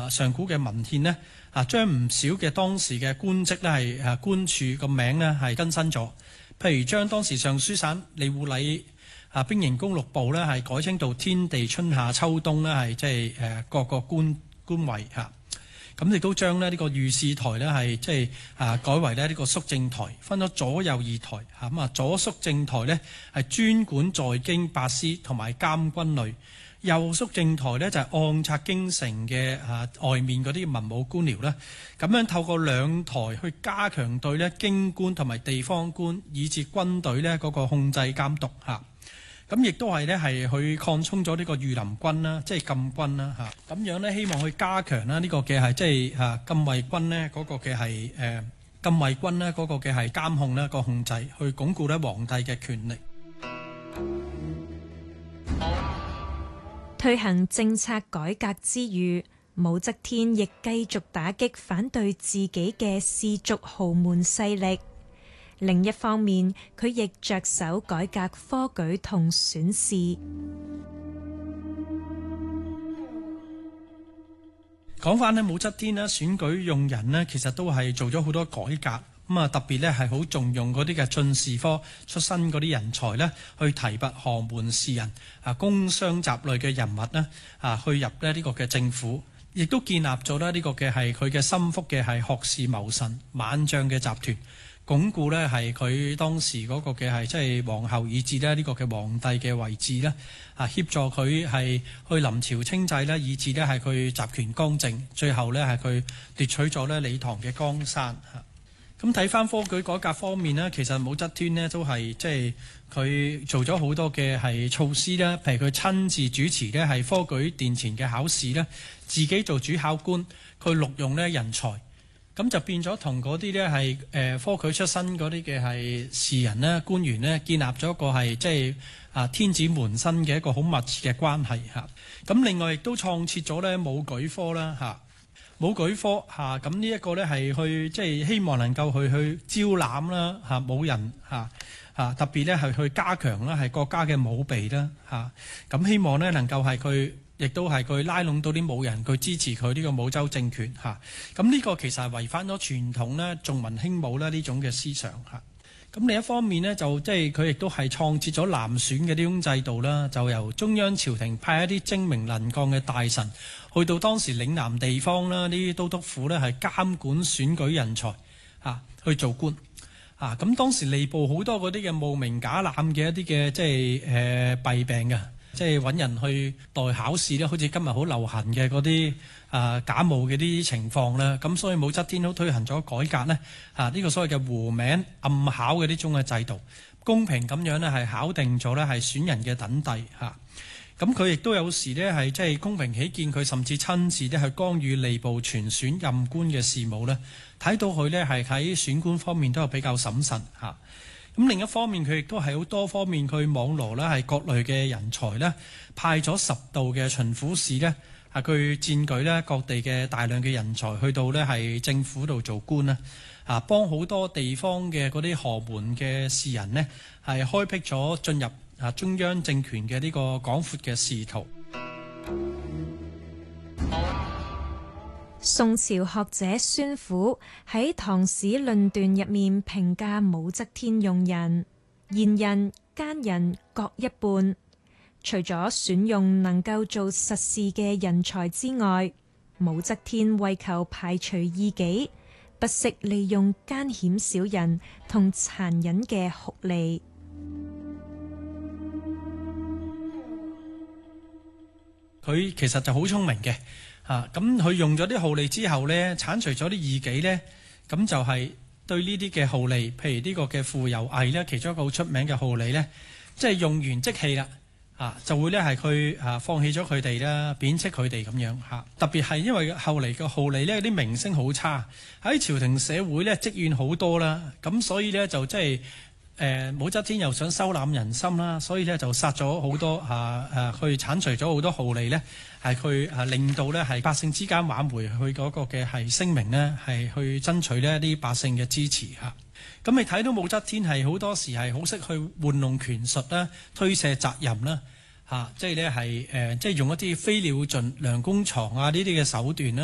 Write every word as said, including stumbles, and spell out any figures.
啊上古嘅文獻呢，啊將唔少嘅當時嘅官職呢係誒官署個名呢係更新咗，譬如將當時尚書省吏戶禮啊兵營公錄部呢係改稱到天地春夏秋冬呢係即係誒各個官官位嚇。咁亦都將咧呢個御史台呢係即係啊改為咧呢個肅正台，分咗左右二台嚇。咁啊左肅正台呢係專管在京百司同埋監軍類，右肅正台呢就係按察京城嘅啊外面嗰啲文武官僚啦。咁樣透過兩台去加強對呢京官同埋地方官以至軍隊呢嗰個控制監督嚇。咁亦都係咧，係去擴充咗呢個御林軍啦，即係禁軍啦嚇。咁樣咧，希望去加強啦呢個嘅係即係嚇禁衛軍呢嗰個嘅係誒禁衛軍呢嗰個嘅係監控呢個控制，去鞏固咧皇帝嘅權力。 推行政策改革之餘，武則天亦繼續打擊反對自己嘅氏族豪門勢力。另一方面，佢亦着手改革科舉同選試。 講翻呢，武則天呢選舉用人呢，其實都係做咗好多改革。咁啊，特別呢係好重用嗰啲嘅進士科出身嗰啲人才呢，去提拔寒門士人啊、工商雜類嘅人物呢啊，去入咧呢個嘅政府，亦都建立咗咧呢個嘅係佢嘅心腹嘅係學士謀臣猛將嘅集團。鞏固呢係佢當時嗰個嘅係即係皇后以至咧呢個嘅皇帝嘅位置呢啊，協助佢係去臨朝稱制呢，以至呢係佢集權剛正，最後呢係佢奪取咗呢李唐嘅江山嚇。咁睇翻科舉改革方面呢，其實武則天呢都係即係佢做咗好多嘅係措施啦，譬如佢親自主持呢係科舉殿前嘅考試呢，自己做主考官，佢錄用呢人才。咁就變咗同嗰啲呢係誒科舉出身嗰啲嘅係士人呢官員呢，建立咗一個係即係啊天子門生嘅一個好密切嘅關係嚇。咁另外亦都創設咗呢武舉科啦嚇，武舉科嚇，咁呢一個呢係去即係希望能夠去去招攬啦嚇武人嚇嚇，特別呢係去加強啦係國家嘅武備啦嚇。咁希望呢能夠係佢。亦都係佢拉攏到啲武人，佢支持佢呢個武周政權嚇。咁呢個其實係違反咗傳統咧重文輕武啦呢種嘅思想嚇。咁另一方面呢，就即係佢亦都係創設咗南選嘅呢種制度啦，就由中央朝廷派一啲精明能幹嘅大臣去到當時嶺南地方啦，呢啲都督府呢係監管選舉人才嚇去做官啊。咁當時吏部好多嗰啲嘅冒名假濫嘅一啲嘅即係誒弊病嘅。即係揾人去代考試咧，好似今日好流行嘅嗰啲啊假冒嘅啲情況啦。咁所以武則天都推行咗改革呢啊呢、呢個所謂嘅糊名暗考嘅呢種嘅制度，公平咁樣呢係考定咗呢係選人嘅等第嚇。咁佢亦都有時呢係即係公平起見，佢甚至親自呢去干預吏部全選任官嘅事務呢，睇到佢呢係喺選官方面都係比較審慎嚇。咁另一方面，佢亦都係好多方面，佢網羅啦係各類嘅人才咧，派咗十道嘅巡撫使咧，係佢佔據咧各地嘅大量嘅人才，去到咧係政府度做官啦，啊幫好多地方嘅嗰啲寒門嘅士人呢，係開闢咗進入啊中央政權嘅呢個廣闊嘅仕途。 宋朝學者孫府喺《唐史論斷》入面評價武則天用人，賢人奸人各一半。除咗選用能夠做實事嘅人才之外，武則天為求排除異己，不惜利用奸險小人同殘忍嘅酷吏。 佢其實就好聰明嘅。啊，咁佢用咗啲酷吏之後呢，剷除咗啲異己呢，咁就係對呢啲嘅酷吏，譬如呢個嘅傅游毅呢，其中一個好出名嘅酷吏呢，即係用完即棄啦，啊就會呢係佢啊放棄咗佢哋啦，貶斥佢哋咁樣嚇。特別係因為後嚟嘅酷吏呢，啲名聲好差，喺朝廷社會呢積怨好多啦，咁所以呢，就即係。誒武則天又想收攬人心啦，所以咧就殺咗好多啊啊，去剷除咗好多酷吏呢，係去啊令到呢係百姓之間挽回佢嗰個嘅係聲名呢，係去爭取呢啲百姓嘅支持嚇。咁你睇到武則天係好多時係好識去玩弄權術啦、推卸責任啦嚇，即係呢係誒即係用一啲飛鳥盡、良弓藏啊呢啲嘅手段啦。